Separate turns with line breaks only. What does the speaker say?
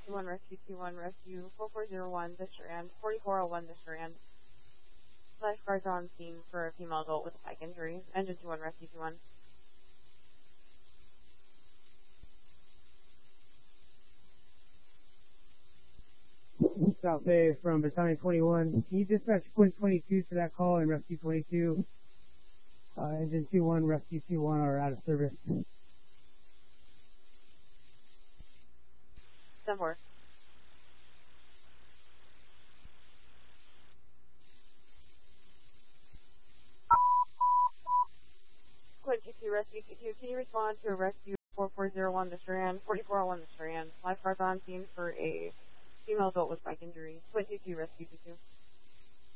21 Rescue 21, Rescue 4401, the Strand, 4401, the Strand. Lifeguards are on scene for a female adult with a pike injury. Engine 21, Rescue 21.
South Bay from Battalion 21. Can you dispatch Quint 22 to that call and Rescue 22? Engine 21, Rescue 21 are out of service.
10-4. Quint 22, Rescue 22, can you respond to a Rescue 4401, the Strand, 4401, the Strand? Lifeguards on scene for a female adult with pike injury. Quint 22, Rescue 22.